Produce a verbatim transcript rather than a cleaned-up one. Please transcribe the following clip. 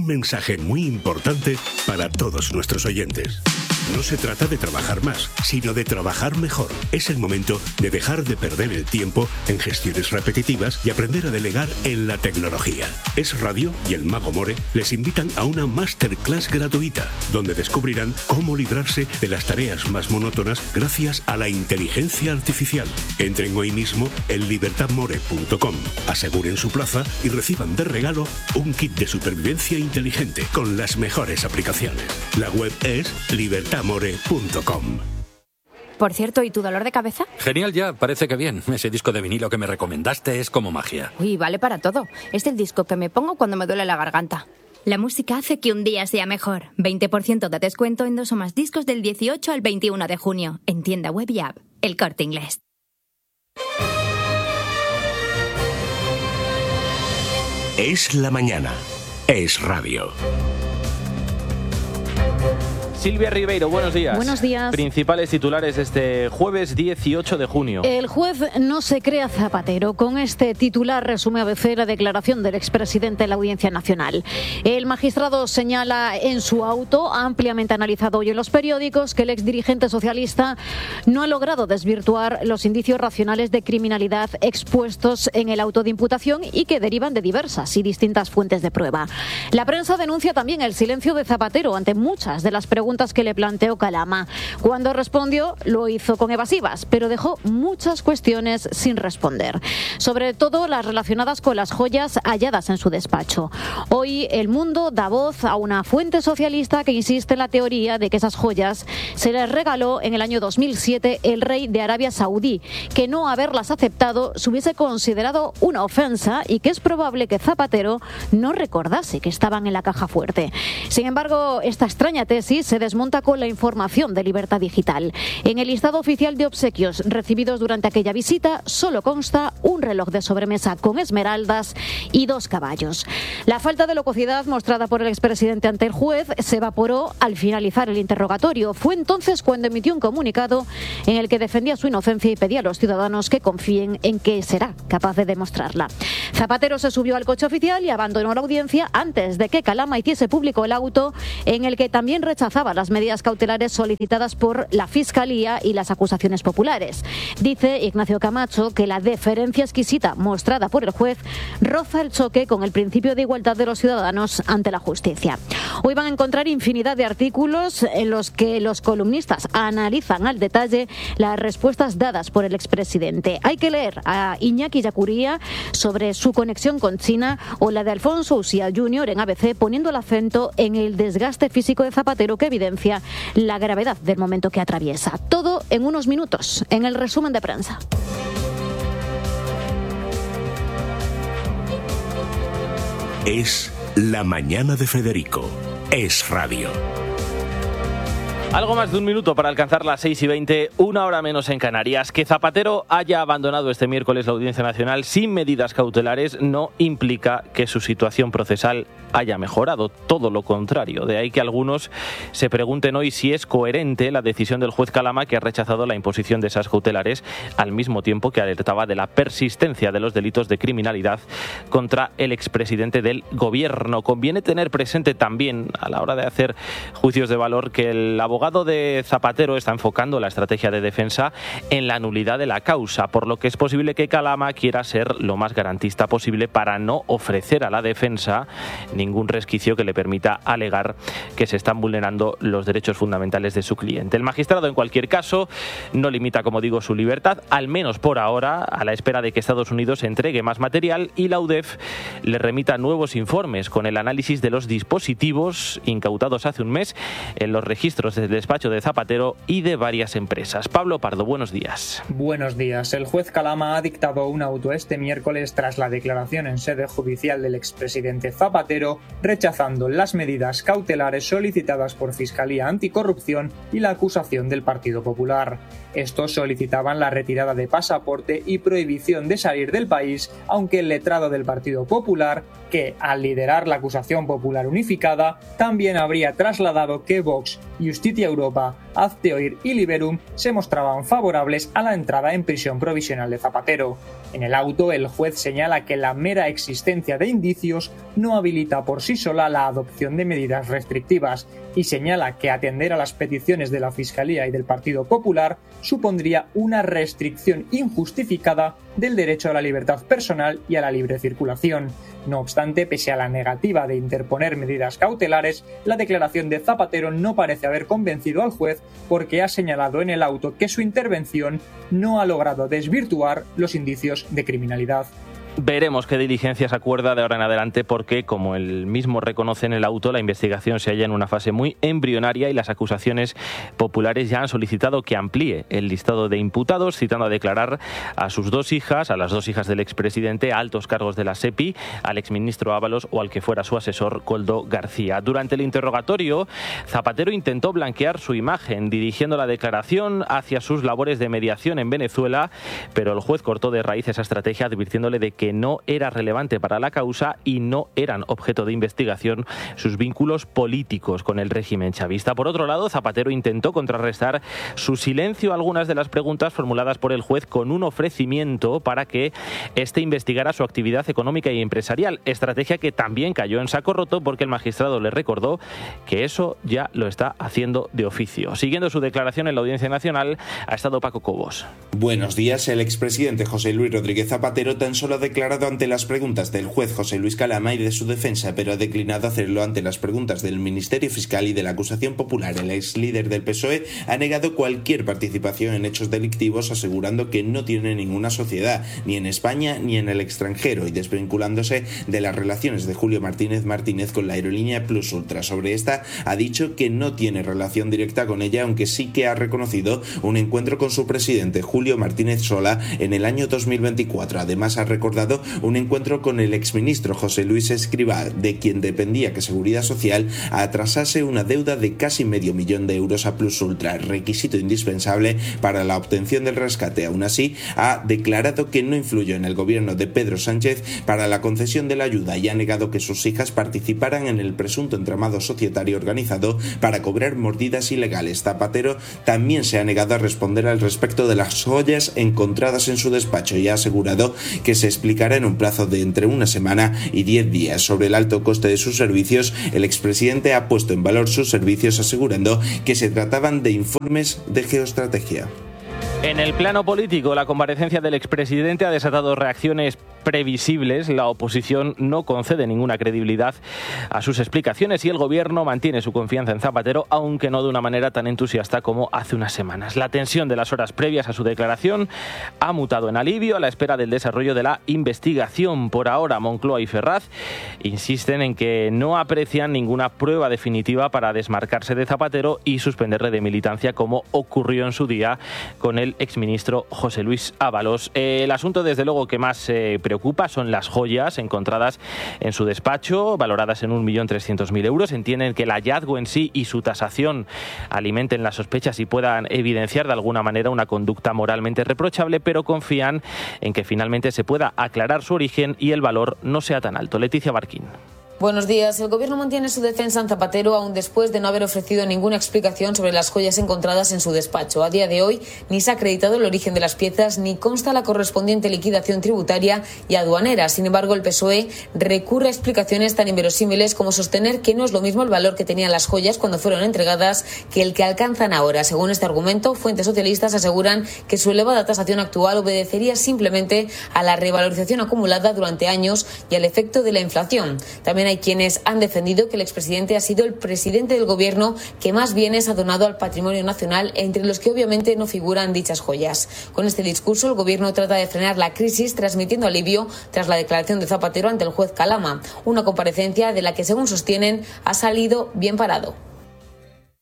un mensaje muy importante para todos nuestros oyentes. No se trata de trabajar más, sino de trabajar mejor. Es el momento de dejar de perder el tiempo en gestiones repetitivas y aprender a delegar en la tecnología. Es Radio y el Mago More les invitan a una masterclass gratuita, donde descubrirán cómo librarse de las tareas más monótonas gracias a la inteligencia artificial. Entren hoy mismo en libertad more punto com, aseguren su plaza y reciban de regalo un kit de supervivencia inteligente con las mejores aplicaciones. La web es libertad more punto com. Por cierto, ¿y tu dolor de cabeza? Genial ya, parece que bien. Ese disco de vinilo que me recomendaste es como magia. Uy, vale para todo. Es el disco que me pongo cuando me duele la garganta. La música hace que un día sea mejor. veinte por ciento de descuento en dos o más discos del dieciocho al veintiuno de junio. En tienda web y app. El Corte Inglés. Es la mañana. Es radio. Silvia Ribeiro, buenos días. Buenos días. Principales titulares este jueves dieciocho de junio. El juez no se crea Zapatero. Con este titular resume A B C la declaración del expresidente en la Audiencia Nacional. El magistrado señala en su auto, ampliamente analizado hoy en los periódicos, que el exdirigente socialista no ha logrado desvirtuar los indicios racionales de criminalidad expuestos en el auto de imputación y que derivan de diversas y distintas fuentes de prueba. La prensa denuncia también el silencio de Zapatero ante muchas de las preguntas que le planteó Calama. Cuando respondió, lo hizo con evasivas, pero dejó muchas cuestiones sin responder, sobre todo las relacionadas con las joyas halladas en su despacho. Hoy El Mundo da voz a una fuente socialista que insiste en la teoría de que esas joyas se les regaló en el año dos mil siete el rey de Arabia Saudí, que no haberlas aceptado se hubiese considerado una ofensa y que es probable que Zapatero no recordase que estaban en la caja fuerte. Sin embargo, esta extraña tesis se desmonta con la información de Libertad Digital. En el listado oficial de obsequios recibidos durante aquella visita solo consta un reloj de sobremesa con esmeraldas y dos caballos. La falta de locuacidad mostrada por el expresidente ante el juez se evaporó al finalizar el interrogatorio. Fue entonces cuando emitió un comunicado en el que defendía su inocencia y pedía a los ciudadanos que confíen en que será capaz de demostrarla. Zapatero se subió al coche oficial y abandonó la audiencia antes de que Calama hiciese público el auto en el que también rechazaba las medidas cautelares solicitadas por la Fiscalía y las acusaciones populares. Dice Ignacio Camacho que la deferencia exquisita mostrada por el juez roza el choque con el principio de igualdad de los ciudadanos ante la justicia. Hoy van a encontrar infinidad de artículos en los que los columnistas analizan al detalle las respuestas dadas por el expresidente. Hay que leer a Iñaki Yacuría sobre su conexión con China o la de Alfonso Ucía junior en A B C poniendo el acento en el desgaste físico de Zapatero que evidencia la gravedad del momento que atraviesa. Todo en unos minutos, en el resumen de prensa. Es la mañana de Federico. Es radio. Algo más de un minuto para alcanzar las seis y veinte, una hora menos en Canarias. Que Zapatero haya abandonado este miércoles la Audiencia Nacional sin medidas cautelares no implica que su situación procesal haya mejorado, todo lo contrario. De ahí que algunos se pregunten hoy si es coherente la decisión del juez Calama, que ha rechazado la imposición de esas cautelares al mismo tiempo que alertaba de la persistencia de los delitos de criminalidad contra el expresidente del gobierno. Conviene tener presente también a la hora de hacer juicios de valor que el abogado de Zapatero está enfocando la estrategia de defensa en la nulidad de la causa, por lo que es posible que Calama quiera ser lo más garantista posible para no ofrecer a la defensa ningún resquicio que le permita alegar que se están vulnerando los derechos fundamentales de su cliente. El magistrado, en cualquier caso, no limita, como digo, su libertad, al menos por ahora, a la espera de que Estados Unidos entregue más material y la U D E F le remita nuevos informes con el análisis de los dispositivos incautados hace un mes en los registros del despacho de Zapatero y de varias empresas. Pablo Pardo, buenos días. Buenos días. El juez Calama ha dictado un auto este miércoles tras la declaración en sede judicial del expresidente Zapatero, rechazando las medidas cautelares solicitadas por Fiscalía Anticorrupción y la acusación del Partido Popular. Estos solicitaban la retirada de pasaporte y prohibición de salir del país, aunque el letrado del Partido Popular, que al liderar la acusación popular unificada, también habría trasladado que Vox, Justicia Europa, Hazte Oír y Liberum se mostraban favorables a la entrada en prisión provisional de Zapatero. En el auto, el juez señala que la mera existencia de indicios no habilita por sí sola la adopción de medidas restrictivas y señala que atender a las peticiones de la Fiscalía y del Partido Popular supondría una restricción injustificada del derecho a la libertad personal y a la libre circulación. No obstante, pese a la negativa de interponer medidas cautelares, la declaración de Zapatero no parece haber convencido al juez porque ha señalado en el auto que su intervención no ha logrado desvirtuar los indicios de criminalidad. Veremos qué diligencias acuerda de ahora en adelante porque, como él mismo reconoce en el auto, la investigación se halla en una fase muy embrionaria y las acusaciones populares ya han solicitado que amplíe el listado de imputados, citando a declarar a sus dos hijas, a las dos hijas del expresidente, a altos cargos de la SEPI, al exministro Ábalos o al que fuera su asesor, Koldo García. Durante el interrogatorio, Zapatero intentó blanquear su imagen, dirigiendo la declaración hacia sus labores de mediación en Venezuela, pero el juez cortó de raíz esa estrategia advirtiéndole de que que no era relevante para la causa y no eran objeto de investigación sus vínculos políticos con el régimen chavista. Por otro lado, Zapatero intentó contrarrestar su silencio a algunas de las preguntas formuladas por el juez con un ofrecimiento para que éste investigara su actividad económica y empresarial, estrategia que también cayó en saco roto porque el magistrado le recordó que eso ya lo está haciendo de oficio. Siguiendo su declaración en la Audiencia Nacional, ha estado Paco Cobos. Buenos días. El expresidente José Luis Rodríguez Zapatero tan solo ha declarado ante las preguntas del juez José Luis Calama y de su defensa, pero ha declinado hacerlo ante las preguntas del Ministerio Fiscal y de la acusación popular. El ex líder del P S O E ha negado cualquier participación en hechos delictivos, asegurando que no tiene ninguna sociedad, ni en España ni en el extranjero, y desvinculándose de las relaciones de Julio Martínez Martínez con la aerolínea Plus Ultra. Sobre esta ha dicho que no tiene relación directa con ella, aunque sí que ha reconocido un encuentro con su presidente Julio Martínez Sola en el año dos mil veinticuatro. Además ha recordado un encuentro con el exministro José Luis Escrivá, de quien dependía que Seguridad Social atrasase una deuda de casi medio millón de euros a Plus Ultra, requisito indispensable para la obtención del rescate. Aún así, ha declarado que no influyó en el gobierno de Pedro Sánchez para la concesión de la ayuda y ha negado que sus hijas participaran en el presunto entramado societario organizado para cobrar mordidas ilegales. Zapatero también se ha negado a responder al respecto de las joyas encontradas en su despacho y ha asegurado que se explicará en un plazo de entre una semana y diez días. Sobre el alto coste de sus servicios, el expresidente ha puesto en valor sus servicios, asegurando que se trataban de informes de geoestrategia. En el plano político, la comparecencia del expresidente ha desatado reacciones previsibles. La oposición no concede ninguna credibilidad a sus explicaciones y el gobierno mantiene su confianza en Zapatero, aunque no de una manera tan entusiasta como hace unas semanas. La tensión de las horas previas a su declaración ha mutado en alivio a la espera del desarrollo de la investigación. Por ahora, Moncloa y Ferraz insisten en que no aprecian ninguna prueba definitiva para desmarcarse de Zapatero y suspenderle de militancia, como ocurrió en su día con el exministro José Luis Ábalos. El asunto, desde luego, que más se eh, preocupa son las joyas encontradas en su despacho, valoradas en un millón trescientos mil euros. Entienden que el hallazgo en sí y su tasación alimenten las sospechas y puedan evidenciar de alguna manera una conducta moralmente reprochable, pero confían en que finalmente se pueda aclarar su origen y el valor no sea tan alto. Leticia Barquín. Buenos días. El Gobierno mantiene su defensa en Zapatero aún después de no haber ofrecido ninguna explicación sobre las joyas encontradas en su despacho. A día de hoy ni se ha acreditado el origen de las piezas ni consta la correspondiente liquidación tributaria y aduanera. Sin embargo, el P S O E recurre a explicaciones tan inverosímiles como sostener que no es lo mismo el valor que tenían las joyas cuando fueron entregadas que el que alcanzan ahora. Según este argumento, fuentes socialistas aseguran que su elevada tasación actual obedecería simplemente a la revalorización acumulada durante años y al efecto de la inflación. También hay quienes han defendido que el expresidente ha sido el presidente del gobierno que más bienes ha donado al patrimonio nacional, entre los que obviamente no figuran dichas joyas. Con este discurso, el gobierno trata de frenar la crisis, transmitiendo alivio tras la declaración de Zapatero ante el juez Calama, una comparecencia de la que, según sostienen, ha salido bien parado.